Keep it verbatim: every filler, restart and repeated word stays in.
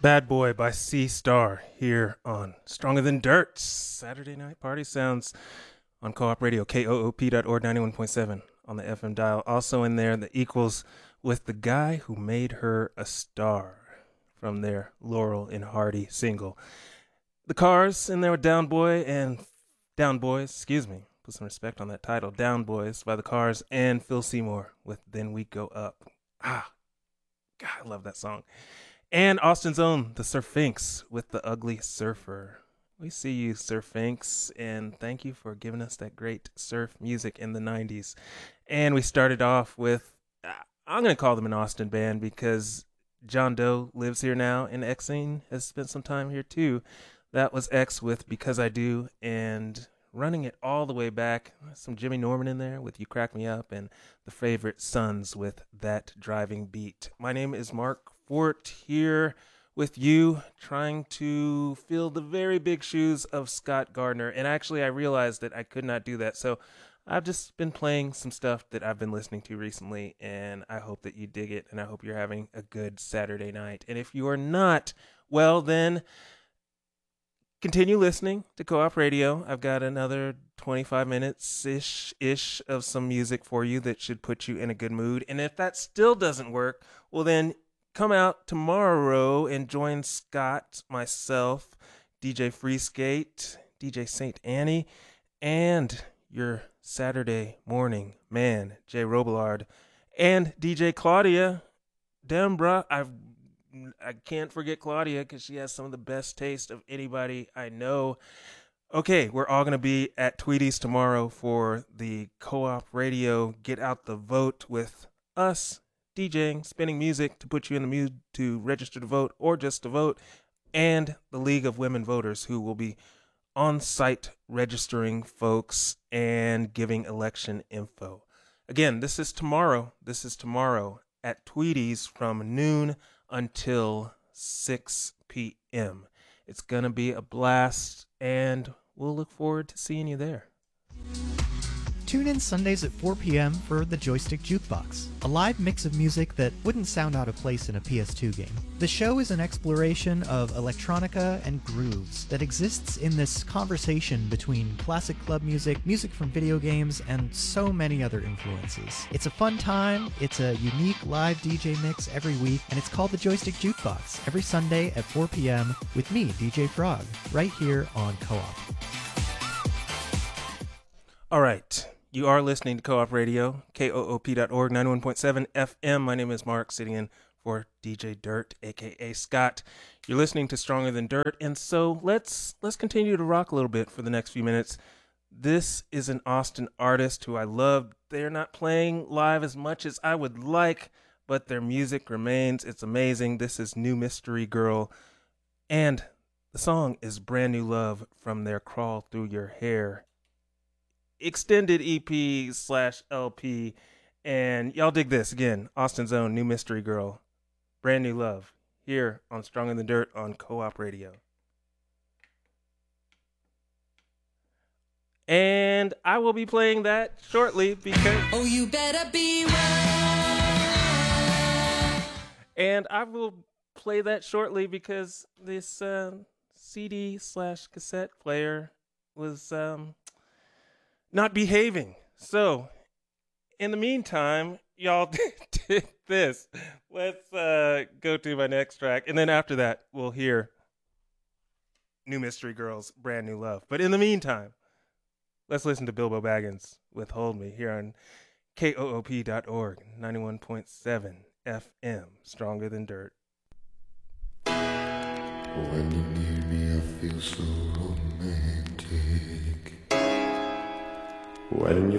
Bad Boy by C Star here on Stronger Than Dirt. Saturday Night Party Sounds on Co-op Radio, K O O P dot org, ninety-one point seven on the F M dial. Also in there, the Equals with The Guy Who Made Her a Star from their Laurel and Hardy single. The Cars in there with Down Boy and Down Boys, excuse me, put some respect on that title, Down Boys by The Cars, and Phil Seymour with Then We Go Up. Ah, God, I love that song. And Austin's own, the Surfinks with The Ugly Surfer. We see you, Surfinks, and thank you for giving us that great surf music in the nineties. And we started off with, I'm going to call them an Austin band because John Doe lives here now, and Exene has spent some time here too. That was X with Because I Do, and running it all the way back, some Jimmy Norman in there with You Crack Me Up, and the favorite Sons with That Driving Beat. My name is Mark Fort here with you, trying to fill the very big shoes of Scott Gardner. And actually, I realized that I could not do that. So I've just been playing some stuff that I've been listening to recently, and I hope that you dig it, and I hope you're having a good Saturday night. And if you are not, well, then continue listening to Co-op Radio. I've got another twenty-five minutes-ish ish of some music for you that should put you in a good mood. And if that still doesn't work, well, then come out tomorrow and join Scott, myself, D J Freeskate, D J Saint Annie, and your Saturday morning man, Jay Robillard, and D J Claudia Dembra. I I can't forget Claudia because she has some of the best taste of anybody I know. Okay, we're all going to be at Tweety's tomorrow for the Co-op Radio Get Out the Vote with us, DJing, spinning music to put you in the mood to register to vote or just to vote, and the League of Women Voters, who will be on-site registering folks and giving election info. Again, this is tomorrow. This is tomorrow at Tweety's from noon until six p.m. It's going to be a blast, and we'll look forward to seeing you there. Tune in Sundays at four p.m. for The Joystick Jukebox, a live mix of music that wouldn't sound out of place in a P S two game. The show is an exploration of electronica and grooves that exists in this conversation between classic club music, music from video games, and so many other influences. It's a fun time, it's a unique live D J mix every week, and it's called The Joystick Jukebox, every Sunday at four p.m. with me, D J Frog, right here on Co-op. All right. You are listening to Co-op Radio, K O O P dot org, ninety-one point seven F M. My name is Mark, sitting in for D J Dirt, a k a. Scott. You're listening to Stronger Than Dirt, and so let's let's continue to rock a little bit for the next few minutes. This is an Austin artist who I love. They're not playing live as much as I would like, but their music remains. It's amazing. This is New Mystery Girl, and the song is Brand New Love from their Crawl Through Your Hair extended E P slash L P, and y'all dig this. Again, Austin's own New Mystery Girl, Brand New Love, here on Stronger Than Dirt on Co-op Radio. And I will be playing that shortly because... Oh, you better beware. And I will play that shortly because this uh, C D slash cassette player was... um. not behaving. So, in the meantime, y'all did this. Let's uh, go to my next track. And then after that, we'll hear New Mystery Girl's Brand New Love. But in the meantime, let's listen to Bilbo Baggins with Hold Me here on K O O P dot org, ninety-one point seven F M, Stronger Than Dirt. When you need me, I feel so romantic. When you